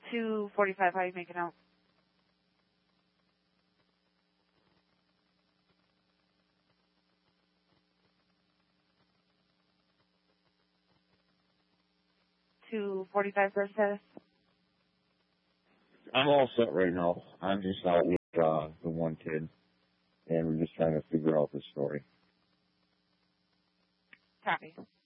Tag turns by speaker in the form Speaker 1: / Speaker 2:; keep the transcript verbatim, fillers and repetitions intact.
Speaker 1: two forty-five, how are you making out? two forty-five first status.
Speaker 2: I'm all set right now. I'm just out with uh, the one kid, and we're just trying to figure out the story.
Speaker 1: Copy.